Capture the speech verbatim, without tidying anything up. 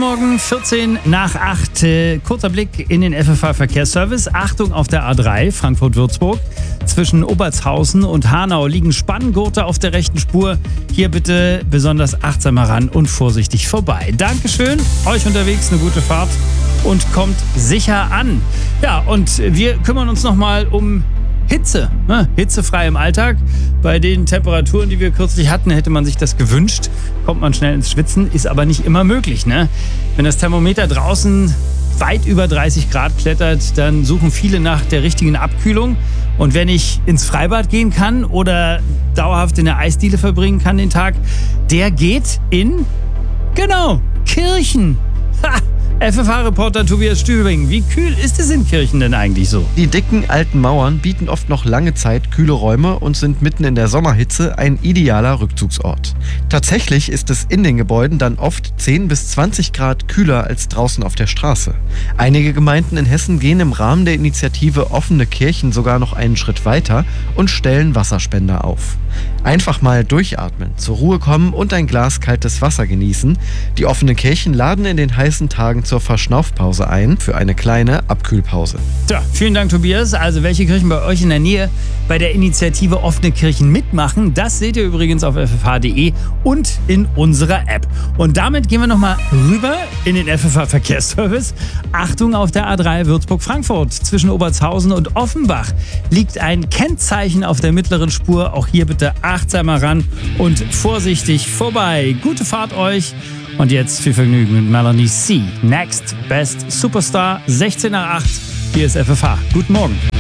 Morgen, vierzehn nach acht. Äh, kurzer Blick in den F F H-Verkehrsservice. Achtung auf der A drei, Frankfurt-Würzburg. Zwischen Obertshausen und Hanau liegen Spanngurte auf der rechten Spur. Hier bitte besonders achtsam heran und vorsichtig vorbei. Dankeschön, euch unterwegs eine gute Fahrt und kommt sicher an. Ja, und wir kümmern uns nochmal um Hitze, ne? Hitzefrei im Alltag. Bei den Temperaturen, die wir kürzlich hatten, hätte man sich das gewünscht. Kommt man schnell ins Schwitzen, ist aber nicht immer möglich, ne? Wenn das Thermometer draußen weit über dreißig Grad klettert, dann suchen viele nach der richtigen Abkühlung. Und wenn ich ins Freibad gehen kann oder dauerhaft in der Eisdiele verbringen kann den Tag, der geht in, genau, Kirchen. Ha! F F H-Reporter Tobias Stübing, wie kühl ist es in Kirchen denn eigentlich so? Die dicken alten Mauern bieten oft noch lange Zeit kühle Räume und sind mitten in der Sommerhitze ein idealer Rückzugsort. Tatsächlich ist es in den Gebäuden dann oft zehn bis zwanzig Grad kühler als draußen auf der Straße. Einige Gemeinden in Hessen gehen im Rahmen der Initiative Offene Kirchen sogar noch einen Schritt weiter und stellen Wasserspender auf. Einfach mal durchatmen, zur Ruhe kommen und ein Glas kaltes Wasser genießen. Die offenen Kirchen laden in den heißen Tagen zur Verschnaufpause ein für eine kleine Abkühlpause. Tja, vielen Dank, Tobias. Also welche Kirchen bei euch in der Nähe bei der Initiative Offene Kirchen mitmachen, das seht ihr übrigens auf f f h punkt d e und in unserer App. Und damit gehen wir nochmal rüber in den F F H-Verkehrsservice. Achtung auf der A drei Würzburg-Frankfurt. Zwischen Obertshausen und Offenbach liegt ein Kennzeichen auf der mittleren Spur. Auch hier bitte achtsamer ran und vorsichtig vorbei. Gute Fahrt euch. Und jetzt viel Vergnügen mit Melanie C. Next Best Superstar, sechzehn nach acht. Hier ist F F H. Guten Morgen.